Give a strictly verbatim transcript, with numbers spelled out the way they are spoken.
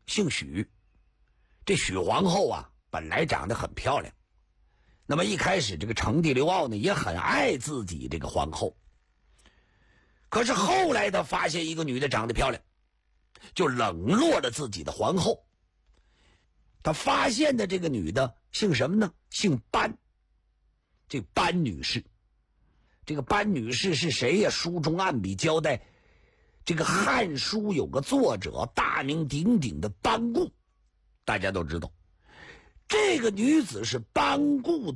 姓许。这许皇后啊，本来长得很漂亮。那么一开始，这个成帝刘骜呢，也很爱自己这个皇后。可是后来他发现一个女的长得漂亮，就冷落了自己的皇后。他发现的这个女的姓什么呢？姓班。这班女士，这个班女士是谁呀？书中暗笔交代，这个《汉书》有个作者大名鼎鼎的班固，大家都知道。这个女子是班固